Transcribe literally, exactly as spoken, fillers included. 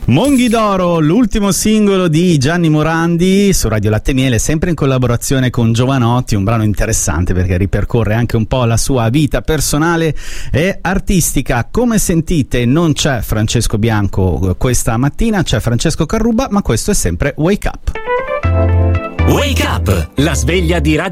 Monghi d'Oro, l'ultimo singolo di Gianni Morandi su Radio Latte e Miele, sempre in collaborazione con Giovanotti, un brano interessante perché ripercorre anche un po' la sua vita personale e artistica. Come sentite non c'è Francesco Bianco questa mattina, c'è Francesco Carruba, ma questo è sempre Wake Up. Wake Up, la sveglia di Radio